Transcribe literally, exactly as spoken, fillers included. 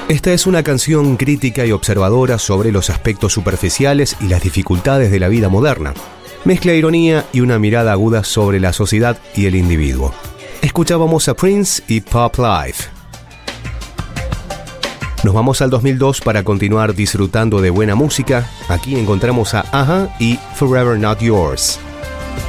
Esta es una canción crítica y observadora sobre los aspectos superficiales y las dificultades de la vida moderna. Mezcla ironía y una mirada aguda sobre la sociedad y el individuo. Escuchábamos a Prince y Pop Life. Nos vamos al dos mil dos para continuar disfrutando de buena música. Aquí encontramos a A H A y Forever Not Yours.